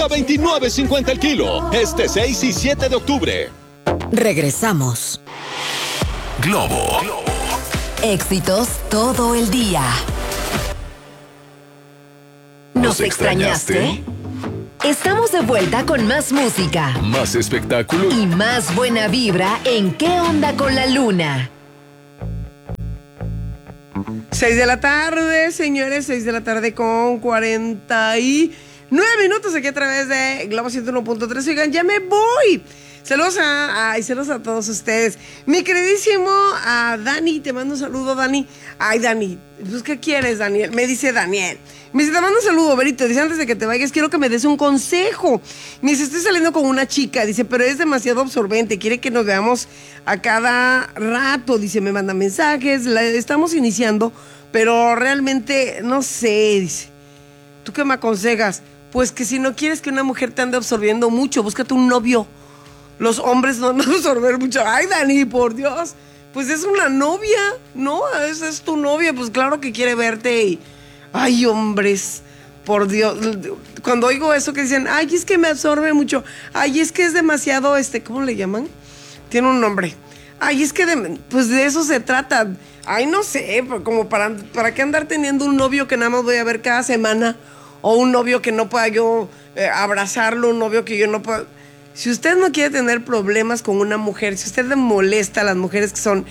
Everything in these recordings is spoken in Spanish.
A $29.50 el kilo, este 6 y 7 de octubre. Regresamos. Globo. Éxitos todo el día. ¿Nos extrañaste? Estamos de vuelta con más música Más espectáculo y más buena vibra en ¿Qué onda con la luna? 6 de la tarde, señores, 6 de la tarde con 49 minutos aquí a través de Globo 101.3. Oigan, ya me voy. Saludos a todos ustedes. Mi queridísimo a Dani, te mando un saludo, Dani. Ay, Dani, pues, ¿qué quieres, Daniel? Me dice Daniel. Me dice, te mando un saludo, Berito. Dice, antes de que te vayas, quiero que me des un consejo. Me dice, estoy saliendo con una chica. Dice, pero es demasiado absorbente. Quiere que nos veamos a cada rato. Dice, me manda mensajes. Estamos iniciando, pero realmente no sé. Dice, ¿tú qué me aconsejas? Pues que si no quieres que una mujer te ande absorbiendo mucho, búscate un novio. Los hombres no absorben mucho. Ay, Dani, por Dios. Pues es una novia, ¿no? Esa es tu novia, pues claro que quiere verte y... Ay, hombres, por Dios. Cuando oigo eso que dicen, ay, es que me absorbe mucho. Ay, es que es demasiado, ¿cómo le llaman? Tiene un nombre. Ay, es que pues de eso se trata. Ay, no sé, como para qué andar teniendo un novio que nada más voy a ver cada semana. O un novio que no pueda yo abrazarlo, un novio que yo no pueda... Si usted no quiere tener problemas con una mujer, si usted le molesta a las mujeres que son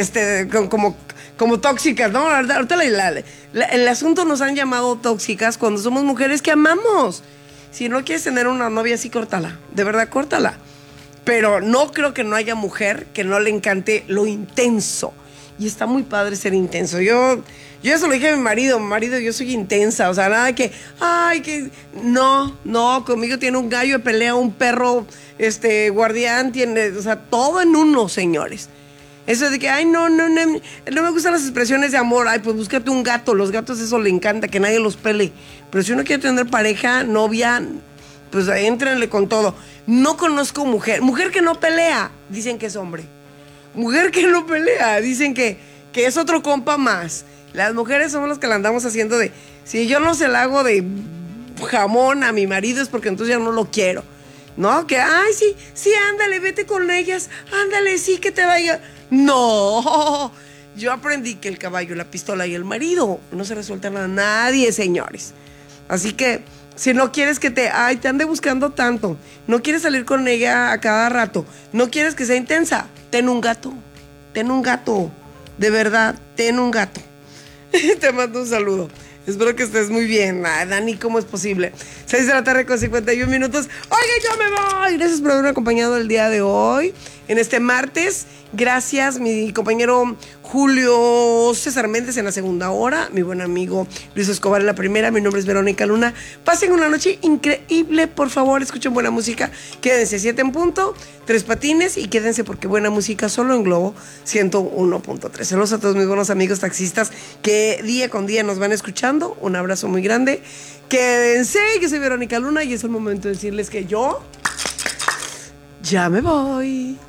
como tóxicas, ¿no? Ahorita el asunto nos han llamado tóxicas cuando somos mujeres que amamos. Si no quieres tener una novia así, córtala. De verdad, córtala. Pero no creo que no haya mujer que no le encante lo intenso. Y está muy padre ser intenso. Yo eso lo dije a mi marido, yo soy intensa, o sea, nada que, ay, que, no, conmigo tiene un gallo de pelea, un perro, guardián, tiene, o sea, todo en uno, señores. Eso de que, ay, no me gustan las expresiones de amor, ay, pues búscate un gato, los gatos eso le encanta, que nadie los pele. Pero si uno quiere tener pareja, novia, pues éntrenle con todo. No conozco mujer que no pelea, dicen que es hombre. Mujer que no pelea, dicen que es otro compa más. Las mujeres somos las que la andamos haciendo de... Si yo no se la hago de jamón a mi marido es porque entonces ya no lo quiero. ¿No? Que, ay, sí, ándale, vete con ellas. Ándale, sí, que te vaya. No. Yo aprendí que el caballo, la pistola y el marido no se resueltan a nadie, señores. Así que, si no quieres que te ande buscando tanto, no quieres salir con ella a cada rato, no quieres que sea intensa, ten un gato. De verdad, ten un gato. Te mando un saludo. Espero que estés muy bien. Ay, Dani, ¿cómo es posible? 6 de la tarde con 51 minutos. Oiga, yo me voy. Gracias por haberme acompañado el día de hoy, en este martes. Gracias, mi compañero Julio César Méndez en la segunda hora, mi buen amigo Luis Escobar en la primera. Mi nombre es Verónica Luna. Pasen una noche increíble, por favor, escuchen buena música. Quédense 7 en punto, 3 patines y quédense porque buena música solo en Globo 101.3. Saludos a todos mis buenos amigos taxistas que día con día nos van escuchando. Un abrazo muy grande. Quédense, yo soy Verónica Luna y es el momento de decirles que yo ya me voy.